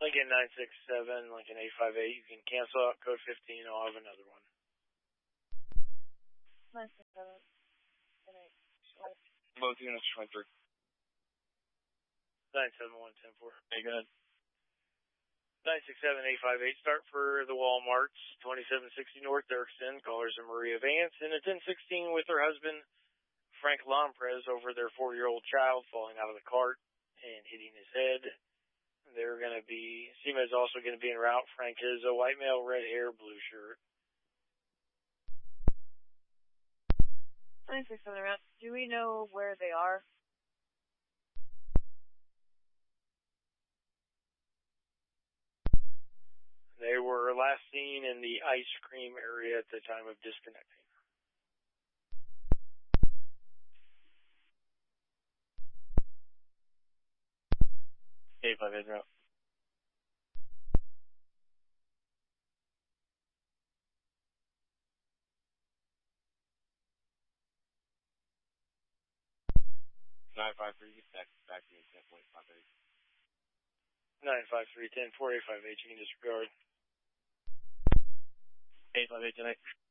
Lincoln 967, Lincoln 858. You can cancel out code 15. I'll have another one. 967. Both units 23. 971 10-4. Hey, go ahead. 967-858. Start for the Walmarts, 2760 North Dirksen. Callers are Maria Vance and a 1016 with her husband, Frank Lomprez, over their 4-year-old child falling out of the cart and hitting his head. They're going to be, SEMA is also going to be en route. Frank is a white male, red hair, blue shirt. 967 around. Do we know where they are? They were last seen in the ice cream area at the time of disconnecting. Hey, 58 route. Nine five three. Back to you. 10.58. 953-10-4858. You can disregard. 858 tonight.